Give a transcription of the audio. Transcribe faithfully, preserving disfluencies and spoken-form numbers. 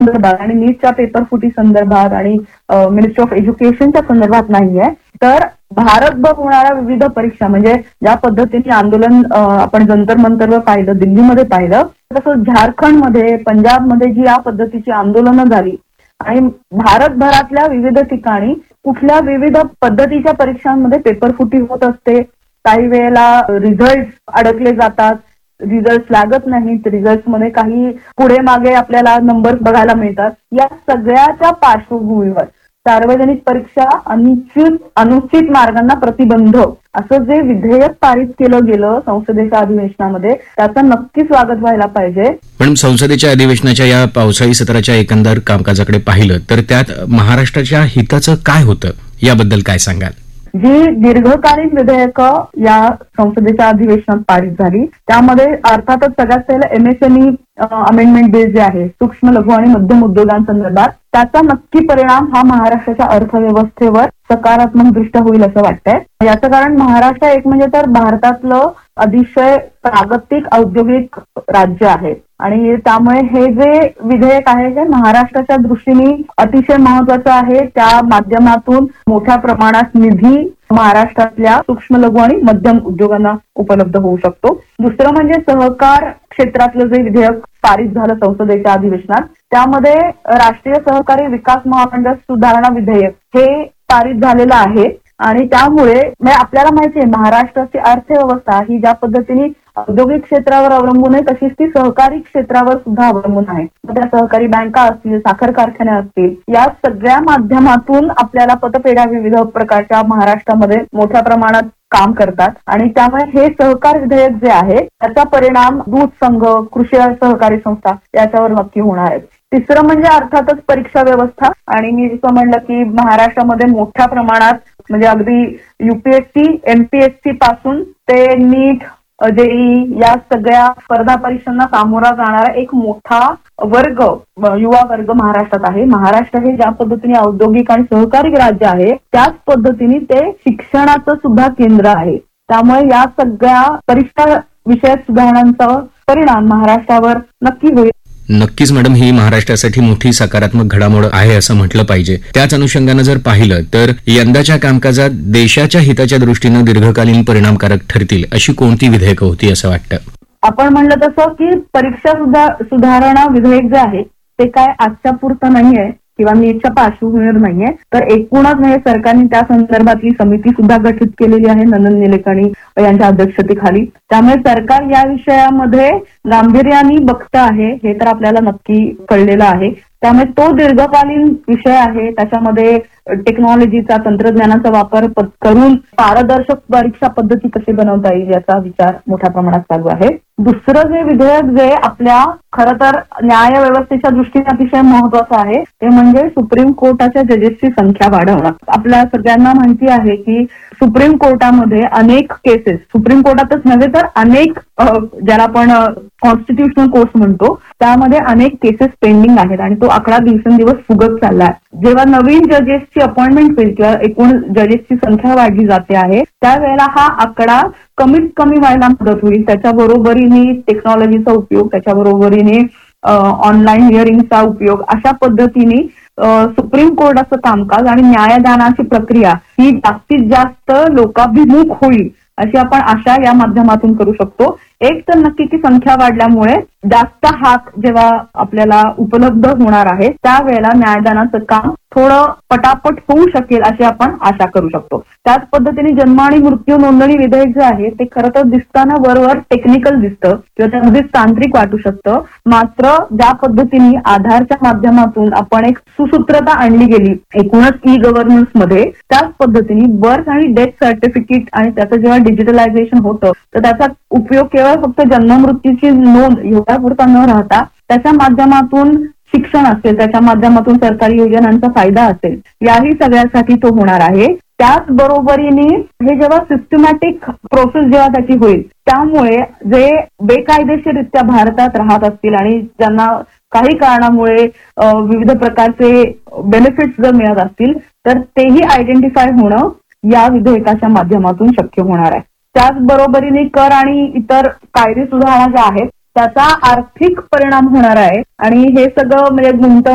संदर्भात आणि नीटच्या पेपर फुटी संदर्भात आणि मिनिस्ट्री ऑफ एज्युकेशनच्या संदर्भात नाहीये, तर भारतभर होणाऱ्या विविध परीक्षा म्हणजे ज्या पद्धतीने आंदोलन आपण जंतर मंतरवर पाहिलं, दिल्लीमध्ये पाहिलं, तसं झारखंडमध्ये, पंजाबमध्ये जी या पद्धतीची आंदोलनं झाली आणि भारतभरातल्या विविध ठिकाणी कुठल्या विविध पद्धतीच्या परीक्षांमध्ये पेपर फुटी होत असते. काही वेळेला रिझल्ट अडकले जातात, रिझल्ट लागत नाहीत, रिझल्ट मध्ये काही पुढे मागे आपल्याला नंबर बघायला मिळतात. या सगळ्याच्या पार्श्वभूमीवर सार्वजनिक परीक्षा अनिश्चित अनुचित मार्गांना प्रतिबंध असं जे विधेयक पारित केलं गेलं संसदेच्या अधिवेशनामध्ये, त्याचं नक्की स्वागत व्हायला पाहिजे. पण संसदेच्या अधिवेशनाच्या या पावसाळी सत्राच्या एकंदर कामकाजाकडे पाहिलं तर त्यात महाराष्ट्राच्या हिताचं काय होतं याबद्दल काय सांगाल? जी दीर्घकालीन विधेयकं या संसदेच्या अधिवेशनात पारित झाली त्यामध्ये अर्थातच सगळ्यात पहिलं एमएसएमई अमेंडमेंट बिल जे आहे, सूक्ष्म लघु आणि मध्यम उद्योगांसंदर्भात, त्याचा नक्की परिणाम हा महाराष्ट्राच्या अर्थव्यवस्थेवर सकारात्मक दृष्ट्या होईल असं वाटतंय. याचं कारण महाराष्ट्र एक म्हणजे तर भारतातलं अतिशय प्रागतिक औद्योगिक राज्य आहे आणि त्यामुळे हे जे विधेयक आहे हे महाराष्ट्राच्या दृष्टीने अतिशय महत्वाचं आहे. त्या माध्यमातून मोठ्या प्रमाणात निधी महाराष्ट्रातल्या सूक्ष्म लघु आणि मध्यम उद्योगांना उपलब्ध होऊ शकतो. दुसरं म्हणजे सहकार क्षेत्रातलं जे विधेयक पारित झालं संसदेच्या अधिवेशनात, त्यामध्ये राष्ट्रीय सहकारी विकास महामंडळ सुधारणा विधेयक हे पारित झालेलं आहे आणि त्यामुळे आपल्याला माहिती आहे महाराष्ट्राची अर्थव्यवस्था ही ज्या पद्धतीने औद्योगिक क्षेत्रावर अवलंबून आहे तशीच ती सहकारी क्षेत्रावर सुद्धा अवलंबून आहे. त्या सहकारी बँका असतील, साखर कारखाने असतील, या सगळ्या माध्यमातून आपल्याला पतपेढ्या विविध प्रकारच्या महाराष्ट्रामध्ये मोठ्या प्रमाणात काम करतात आणि त्यामुळे हे सहकार विधेयक जे आहे त्याचा परिणाम दूध संघ, कृषी सहकारी संस्था याच्यावर नक्की होणार आहे. तिसरं म्हणजे अर्थातच परीक्षा व्यवस्था आणि मी जसं म्हणलं की महाराष्ट्रामध्ये मोठ्या प्रमाणात म्हणजे अगदी युपीएससी, एमपीएससी पासून ते नीट, जेईई या सगळ्या स्पर्धा परीक्षांना सामोरा जाणारा एक मोठा वर्ग, युवा वर्ग महाराष्ट्रात आहे. महाराष्ट्र हे ज्या पद्धतीने औद्योगिक आणि सहकारी राज्य आहे त्याच पद्धतीने ते शिक्षणाचं सुद्धा केंद्र आहे. त्यामुळे या सगळ्या परीक्षा विषयक सुधारणांचा परिणाम महाराष्ट्रावर नक्की होईल. नक्कीच मॅडम, ही महाराष्ट्रासाठी मोठी सकारात्मक घडामोड आहे असं म्हटलं पाहिजे. त्याच अनुषंगानं जर पाहिलं तर यंदाच्या कामकाजात देशाच्या हिताच्या दृष्टीनं दीर्घकालीन परिणामकारक ठरतील अशी कोणती विधेयकं होती असं वाटतं? आपण म्हणलं तसं की परीक्षा सुधारणा विधेयक जे आहे ते काय आजच्या पुरतं नाहीये किंवा नीटच्या पार्श्वभूमीवर नाहीये, तर एकूणच म्हणजे सरकारने त्या संदर्भातली समिती सुद्धा गठीत केलेली आहे नंदन निलेकाणी यांच्या अध्यक्षतेखाली. त्यामुळे सरकार या विषयामध्ये गांभीर्याने बघतं आहे हे तर आपल्याला नक्की कळलेलं आहे. त्यामुळे तो दीर्घकालीन विषय आहे, त्याच्यामध्ये टेक्नॉलॉजीचा, तंत्रज्ञानाचा वापर करून पारदर्शक परीक्षा पद्धती कशी बनवता येईल याचा विचार मोठ्या प्रमाणात चालू आहे. दुसरं जे विधेयक जे आपल्या खरं तर न्याय व्यवस्थेच्या दृष्टीने अतिशय महत्वाचं आहे ते म्हणजे सुप्रीम कोर्टाच्या जजेसची संख्या वाढवणं. आपल्या सगळ्यांना माहिती आहे की सुप्रीम कोर्टामध्ये अनेक केसेस, सुप्रीम कोर्टातच नव्हे तर अनेक ज्याला आपण कॉन्स्टिट्युशनल कोर्ट म्हणतो त्यामध्ये अनेक केसेस पेंडिंग आहेत आणि तो आकडा दिवसेंदिवस फुगत चाललाय. जेव्हा नवीन जजेसची अपॉइंटमेंट होईल किंवा एकूण जजेसची संख्या वाढली जाते आहे त्यावेळेला हा आकडा कमीत कमी व्हायला मदत होईल. त्याच्याबरोबरीने टेक्नॉलॉजीचा उपयोग, त्याच्याबरोबरीने ऑनलाईन हिअरिंगचा उपयोग, अशा पद्धतीने सुप्रीम कोर्टाचं कामकाज आणि न्यायदानाची प्रक्रिया ही जास्तीत जास्त लोकाभिमुख होईल अशी आपण आशा या माध्यमातून करू शकतो. एक तर नक्की की संख्या वाढल्यामुळे जास्त हात जेव्हा आपल्याला उपलब्ध होणार आहे त्यावेळेला न्यायदानाचं काम थोडं पटापट होऊ शकेल अशी आपण आशा करू शकतो. त्याच पद्धतीने जन्म आणि मृत्यू नोंदणी विधेयक जे आहे ते खरं तर दिसताना वरवर टेक्निकल दिसतं किंवा त्यामध्ये तांत्रिक वाटू शकतं, मात्र ज्या पद्धतीने आधारच्या माध्यमातून आपण एक सुसूत्रता आणली गेली एकूणच ई गव्हर्नन्स मध्ये, त्याच पद्धतीने बर्थ आणि डेथ सर्टिफिकेट आणि त्याचं जेव्हा डिजिटलायझेशन होतं तर त्याचा उपयोग केवळ फक्त जन्म मृत्यूची नोंद एवढ्या पुरता न राहता त्याच्या माध्यमातून शिक्षण असेल, त्याच्या माध्यमातून सरकारी योजनांचा फायदा असेल, याही सगळ्यासाठी तो होणार आहे. त्याचबरोबरीने हे जेव्हा सिस्टमॅटिक प्रोसेस जेव्हा त्याची होईल त्यामुळे जे बेकायदेशीररित्या भारतात राहत असतील आणि ज्यांना काही कारणामुळे विविध प्रकारचे बेनिफिट्स जर मिळत असतील तर तेही आयडेंटिफाय होणं या विधेयकाच्या माध्यमातून शक्य होणार आहे. त्याचबरोबरीने कर आणि इतर कायदे सुधारणा ज्या आहेत त्याचा आर्थिक परिणाम होणार आहे आणि हे सगळं म्हणजे गुंतवणूक